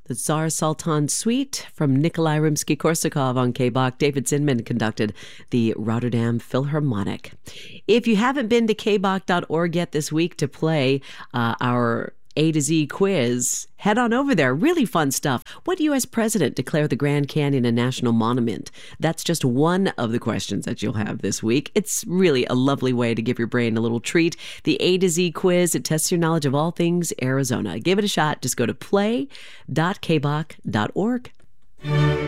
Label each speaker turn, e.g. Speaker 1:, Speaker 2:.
Speaker 1: The Tsar Sultan Suite from Nikolai Rimsky-Korsakov on K-Bach. David Zinman conducted the Rotterdam Philharmonic. If you haven't been to kbach.org yet this week to play our A to Z quiz, head on over there. Really fun stuff. What U.S. president declared the Grand Canyon a national monument? That's just one of the questions that you'll have this week. It's really a lovely way to give your brain a little treat. The A to Z quiz, it tests your knowledge of all things Arizona. Give it a shot. Just go to play.kbach.org.